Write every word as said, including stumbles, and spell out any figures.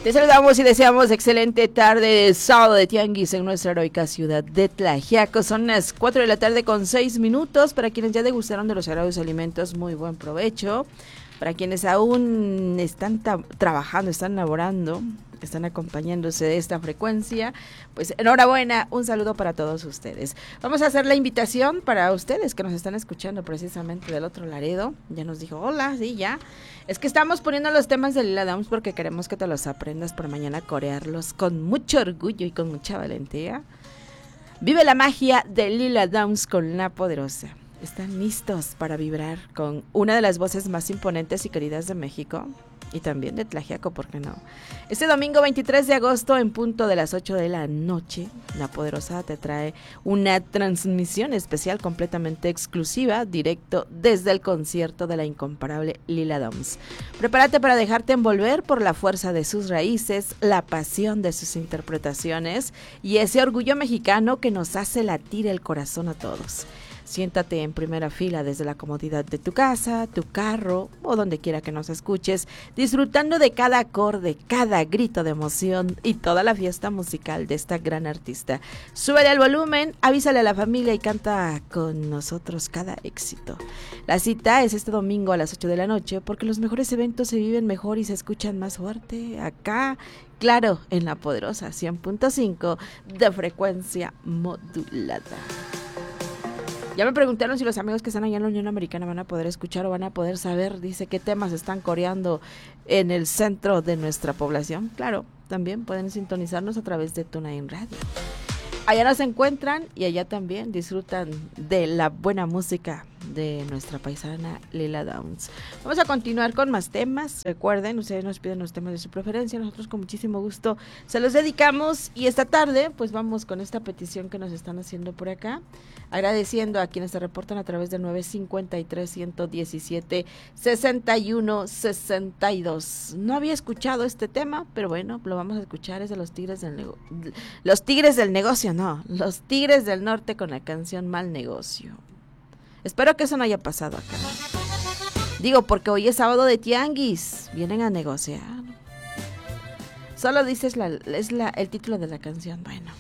Les saludamos y deseamos excelente tarde de sábado de tianguis en nuestra heroica ciudad de Tlaxiaco. Son las cuatro de la tarde con seis minutos. Para quienes ya degustaron de los sagrados alimentos, muy buen provecho. Para quienes aún están ta- trabajando, están laborando, están acompañándose de esta frecuencia, pues enhorabuena, un saludo para todos ustedes. Vamos a hacer la invitación para ustedes que nos están escuchando precisamente del otro Laredo. Ya nos dijo, hola, sí, ya. Es que estamos poniendo los temas de Lila Downs porque queremos que te los aprendas para mañana corearlos con mucho orgullo y con mucha valentía. Vive la magia de Lila Downs con La Poderosa. ¿Están listos para vibrar con una de las voces más imponentes y queridas de México? Y también de Tlaxiaco, ¿por qué no? Este domingo veintitrés de agosto, en punto de las ocho de la noche, La Poderosa te trae una transmisión especial completamente exclusiva, directo desde el concierto de la incomparable Lila Downs. Prepárate para dejarte envolver por la fuerza de sus raíces, la pasión de sus interpretaciones y ese orgullo mexicano que nos hace latir el corazón a todos. Siéntate en primera fila desde la comodidad de tu casa, tu carro o donde quiera que nos escuches, disfrutando de cada acorde, cada grito de emoción y toda la fiesta musical de esta gran artista. Súbele al volumen, avísale a la familia y canta con nosotros cada éxito. La cita es este domingo a las ocho de la noche porque los mejores eventos se viven mejor y se escuchan más fuerte acá. Claro, en La Poderosa cien punto cinco de frecuencia modulada. Ya me preguntaron si los amigos que están allá en la Unión Americana van a poder escuchar o van a poder saber, dice, qué temas están coreando en el centro de nuestra población. Claro, también pueden sintonizarnos a través de TuneIn Radio. Allá nos encuentran y allá también disfrutan de la buena música de nuestra paisana Lila Downs. Vamos a continuar con más temas. Recuerden, ustedes nos piden los temas de su preferencia, nosotros con muchísimo gusto se los dedicamos y esta tarde pues vamos con esta petición que nos están haciendo por acá, agradeciendo a quienes se reportan a través del nueve cinco tres, uno uno siete, seis uno seis dos. No había escuchado este tema, pero bueno, lo vamos a escuchar. Es de los Tigres del Nego- los Tigres del Negocio, no, los Tigres del Norte con la canción Mal Negocio. Espero que eso no haya pasado acá. Digo, porque hoy es sábado de tianguis. Vienen a negociar. Solo dices la, es la, el título de la canción. Bueno.